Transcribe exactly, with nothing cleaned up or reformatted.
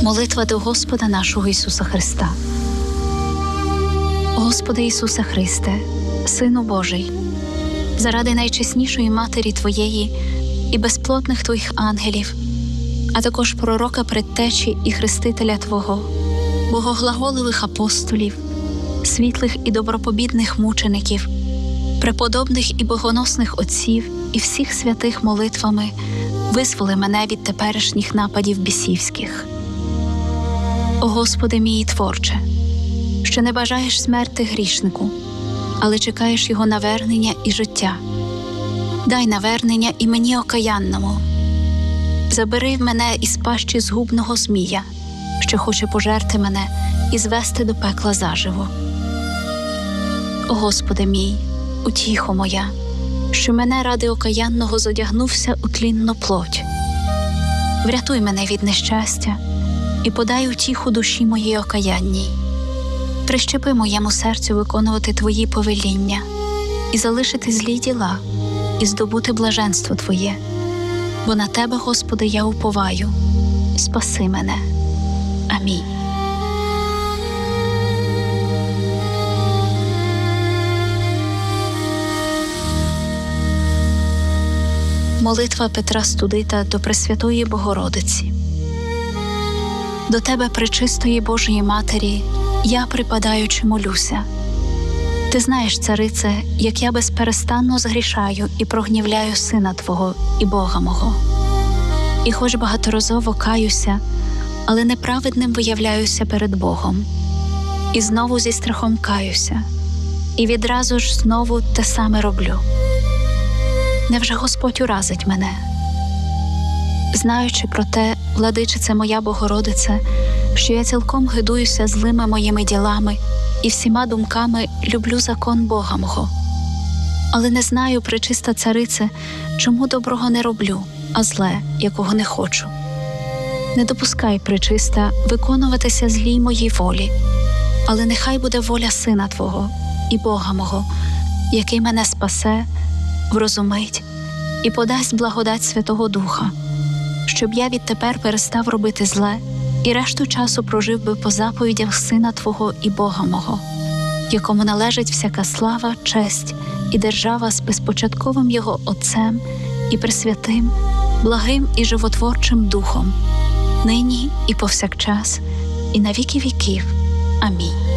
Молитва до Господа нашого Ісуса Христа. Господи Ісусе Христе, Сину Божий, заради найчеснішої Матері Твоєї і безплотних Твоїх ангелів, а також пророка предтечі і хрестителя Твого, богоглаголивих апостолів, світлих і добропобідних мучеників, преподобних і богоносних отців і всіх святих молитвами визволи мене від теперішніх нападів бісівських. О Господи мій Творче, що не бажаєш смерти грішнику, але чекаєш його навернення і життя. Дай навернення і мені окаянному. Забери мене із пащі згубного змія, що хоче пожерти мене і звести до пекла заживо. О Господи мій, утіхо моя, що мене ради окаянного зодягнувся у тлінну плоть. Врятуй мене від нещастя і подай утіху душі моїй окаянній. Прищепи моєму серцю виконувати Твої повеління і залишити злі діла, і здобути блаженство Твоє. Бо на Тебе, Господи, я уповаю. Спаси мене. Амінь. Молитва Петра Студита до Пресвятої Богородиці. До Тебе, пречистої Божої Матері, я, припадаючи, молюся. Ти знаєш, царице, як я безперестанно згрішаю і прогнівляю Сина Твого і Бога мого. І хоч багаторазово каюся, але неправедним виявляюся перед Богом. І знову зі страхом каюся, і відразу ж знову те саме роблю. Невже Господь уразить мене? Знаючи про те, владичице моя Богородице, що я цілком гидуюся злими моїми ділами і всіма думками люблю закон Бога мого. Але не знаю, пречиста царице, чому доброго не роблю, а зле, якого не хочу. Не допускай, пречиста, виконуватися злій моїй волі, але нехай буде воля Сина Твого і Бога мого, який мене спасе, врозумить і подасть благодать Святого Духа, щоб я відтепер перестав робити зле і решту часу прожив би по заповідях Сина Твого і Бога мого, якому належить всяка слава, честь і держава з безпочатковим Його Отцем і Пресвятим, благим і животворчим Духом, нині і повсякчас, і на віки віків. Амінь.